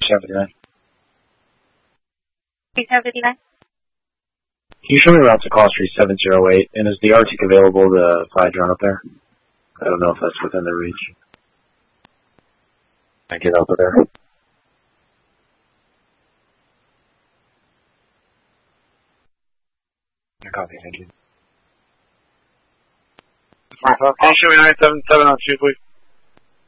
79. 379. Can you show me route to call street 708, and is the RTIC available to fly a drone up there? I don't know if that's within their reach. I get up there. Copy, thank you. Can you show me 977 on 2, please?